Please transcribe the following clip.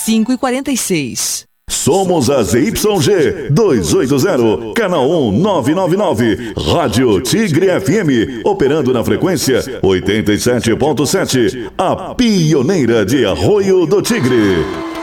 5h46. Somos a ZYG 280, canal 1999, Rádio Tigre FM, operando na frequência 87.7, a pioneira de Arroio do Tigre.